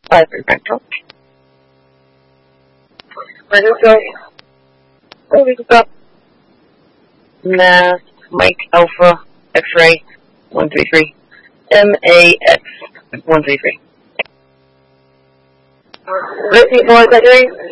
5-3 Franco. Ready to go. Ready to go. Mass, Mike Alpha, X-Ray, 133. MAX, 133. Repeat more, X-Ray.